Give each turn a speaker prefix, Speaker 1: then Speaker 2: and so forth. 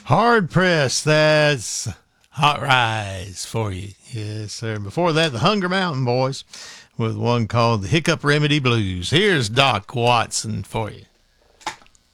Speaker 1: Hard Pressed, that's Hot Rise for you. Yes, sir. Before that, the Hunger Mountain Boys with one called the Hiccup Remedy Blues. Here's Doc Watson for you.